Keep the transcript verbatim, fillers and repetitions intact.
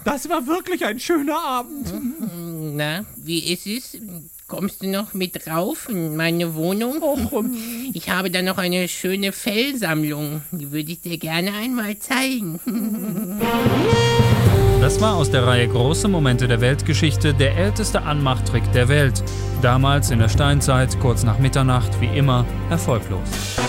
Das war wirklich ein schöner Abend. Na, wie ist es? Kommst du noch mit rauf in meine Wohnung? Och, ich habe da noch eine schöne Fellsammlung. Die würde ich dir gerne einmal zeigen. Das war aus der Reihe Große Momente der Weltgeschichte der älteste Anmachtrick der Welt. Damals in der Steinzeit, kurz nach Mitternacht, wie immer, erfolglos.